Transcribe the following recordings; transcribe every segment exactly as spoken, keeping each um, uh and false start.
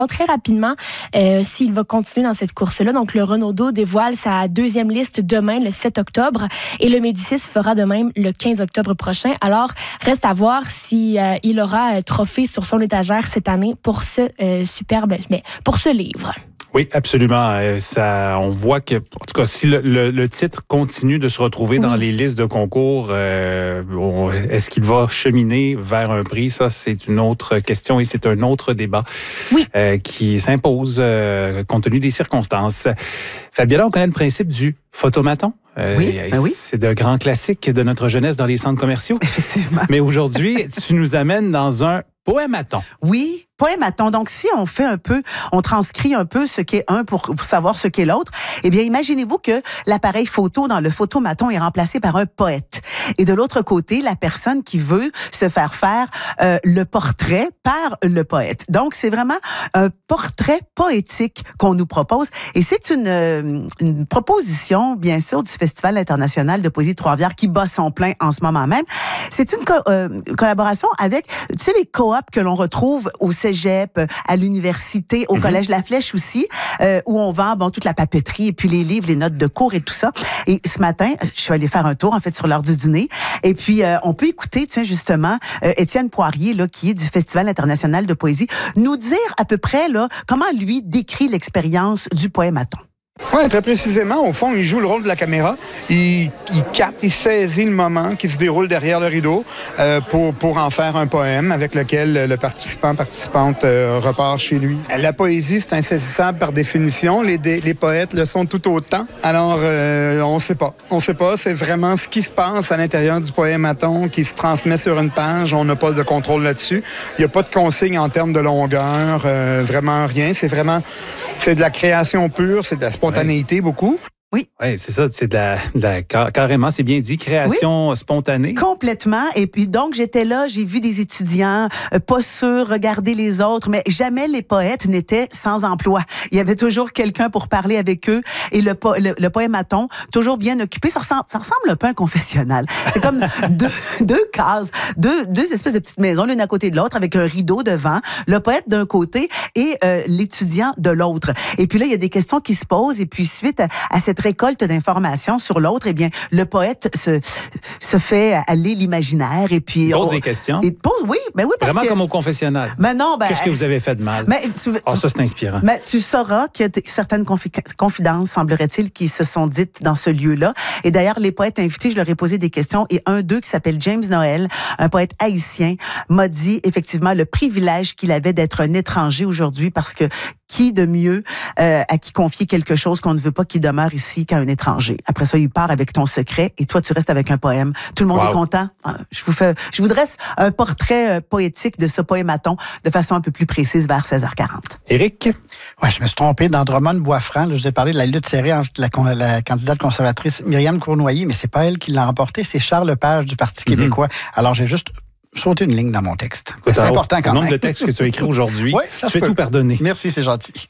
Très rapidement, euh, s'il va continuer dans cette course-là. Donc, le Renaudot dévoile sa deuxième liste demain, le sept octobre, et le Médicis fera de même le quinze octobre prochain. Alors, reste à voir si euh, il aura un trophée sur son étagère cette année pour ce euh, superbe, mais pour ce livre. Oui, absolument. Ça, on voit que, en tout cas, si le, le, le titre continue de se retrouver oui. dans les listes de concours, euh, on, est-ce qu'il va cheminer vers un prix? Ça, c'est une autre question et c'est un autre débat oui. euh, qui s'impose euh, compte tenu des circonstances. Fabiola, on connaît le principe du photomaton. Euh, oui, ben oui. C'est de grands classiques de notre jeunesse dans les centres commerciaux. Effectivement. Mais aujourd'hui, tu nous amènes dans un poématon. Oui, poématon. Donc, si on fait un peu, on transcrit un peu ce qu'est un pour, pour savoir ce qu'est l'autre, eh bien, imaginez-vous que l'appareil photo dans le photomaton est remplacé par un poète. Et de l'autre côté, la personne qui veut se faire faire euh, le portrait par le poète. Donc, c'est vraiment un portrait poétique qu'on nous propose. Et c'est une, euh, une proposition, bien sûr, du Festival international de poésie de Trois-Rivières qui bat son plein en ce moment même. C'est une co- euh, collaboration avec, tu sais, les coops que l'on retrouve au cégep, à l'université, au mm-hmm. collège La Flèche aussi, euh, où on vend bon toute la papeterie et puis les livres, les notes de cours et tout ça. Et ce matin, je suis allée faire un tour en fait sur l'heure du dîner. Et puis euh, on peut écouter, tiens justement, euh, Étienne Poirier là, qui est du Festival international de poésie, nous dire à peu près là comment lui décrit l'expérience du poématon. Oui, très précisément. Au fond, il joue le rôle de la caméra. Il, il capte, il saisit le moment qui se déroule derrière le rideau euh, pour, pour en faire un poème avec lequel le participant, participante euh, repart chez lui. La poésie, c'est insaisissable par définition. Les, les poètes le sont tout autant. Alors, euh, on ne sait pas. On ne sait pas. C'est vraiment ce qui se passe à l'intérieur du poématon qui se transmet sur une page. On n'a pas de contrôle là-dessus. Il n'y a pas de consigne en termes de longueur. Euh, vraiment rien. C'est vraiment... C'est de la création pure. C'est de la spontanéité, ouais. beaucoup. Oui. Oui, c'est ça, c'est de la, de la, carrément, c'est bien dit, création oui. spontanée. Complètement. Et puis donc, j'étais là, j'ai vu des étudiants, euh, pas sûrs, regarder les autres, mais jamais les poètes n'étaient sans emploi. Il y avait toujours quelqu'un pour parler avec eux. Et le, po- le, le poématon, toujours bien occupé, ça ressemble, ça ressemble un peu à un confessionnal. C'est comme deux, deux cases, deux, deux espèces de petites maisons, l'une à côté de l'autre, avec un rideau devant, le poète d'un côté et euh, l'étudiant de l'autre. Et puis là, il y a des questions qui se posent. Et puis suite à, à cette récolte d'informations sur l'autre, eh bien, le poète se, se fait aller l'imaginaire et puis... Il pose on, des questions. Il pose, oui, ben oui, parce Vraiment que... comme au confessionnal. Mais non, ben... Qu'est-ce que vous avez fait de mal? Mais tu, oh, ça, c'est inspirant. Mais tu sauras qu'il y a certaines confi- confidences, semblerait-il, qui se sont dites dans ce lieu-là. Et d'ailleurs, les poètes invités, je leur ai posé des questions et un d'eux, qui s'appelle James Noël, un poète haïtien, m'a dit effectivement le privilège qu'il avait d'être un étranger aujourd'hui parce que qui de mieux euh, à qui confier quelque chose qu'on ne veut pas qu'il demeure ici qu'à un étranger. Après ça, il part avec ton secret et toi, tu restes avec un poème. Tout le monde wow. est content. Je vous fais, je vous dresse un portrait poétique de ce poématon de façon un peu plus précise vers seize heures quarante. Éric? Oui, je me suis trompé. Dans Drummond-Boisfranc, là, je vous ai parlé de la lutte serrée entre la, la candidate conservatrice Myriam Cournoyer, mais c'est pas elle qui l'a remporté, c'est Charles Lepage du Parti mm-hmm. québécois. Alors, j'ai juste sauté une ligne dans mon texte. C'est Alors, important quand même. Le nombre de textes que tu as écrits aujourd'hui, oui, ça tu fais peut. tout pardonner. Merci, c'est gentil.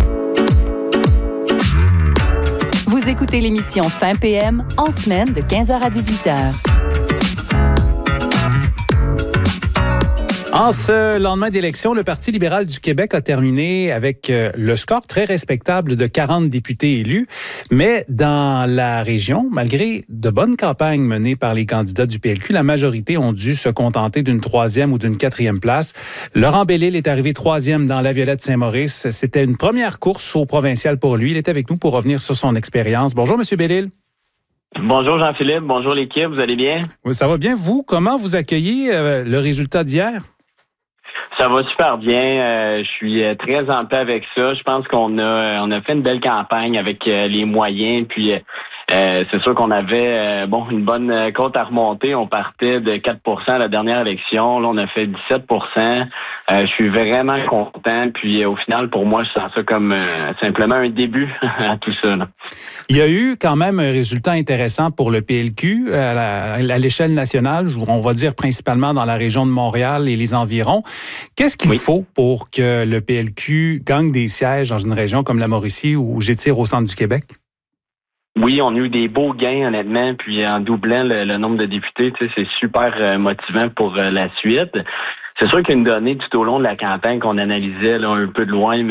Vous écoutez l'émission Fin P M en semaine de quinze heures à dix-huit heures. En ce lendemain d'élection, le Parti libéral du Québec a terminé avec le score très respectable de quarante députés élus. Mais dans la région, malgré de bonnes campagnes menées par les candidats du P L Q, la majorité ont dû se contenter d'une troisième ou d'une quatrième place. Laurent Bellil est arrivé troisième dans la Violette Saint-Maurice. C'était une première course au provincial pour lui. Il est avec nous pour revenir sur son expérience. Bonjour, M. Bellil. Bonjour Jean-Philippe, bonjour l'équipe, vous allez bien? Oui, ça va bien. Vous, comment vous accueillez euh, le résultat d'hier? Ça va super bien. Euh, je suis très en paix avec ça. Je pense qu'on a on a fait une belle campagne avec euh, les moyens. Puis euh, c'est sûr qu'on avait euh, bon une bonne côte à remonter. On partait de quatre pour cent à la dernière élection. Là, on a fait dix-sept pour cent. Euh, je suis vraiment content. Puis euh, au final, pour moi, je sens ça comme euh, simplement un début à tout ça. Là. Il y a eu quand même un résultat intéressant pour le P L Q à, la, à l'échelle nationale. On va dire principalement dans la région de Montréal et les environs. Qu'est-ce qu'il oui. faut pour que le P L Q gagne des sièges dans une région comme la Mauricie ou j'étire au centre du Québec? Oui, on a eu des beaux gains, honnêtement, puis en doublant le, le nombre de députés, tu sais, c'est super euh, motivant pour euh, la suite. C'est sûr qu'il y a une donnée tout au long de la campagne qu'on analysait là, un peu de loin, mais